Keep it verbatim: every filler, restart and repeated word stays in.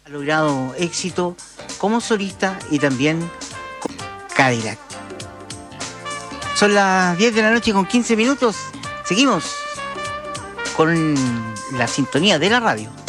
Ha logrado éxito como solista y también con Cadillac. Son las diez de la noche con quince minutos. Seguimos con la sintonía de la radio.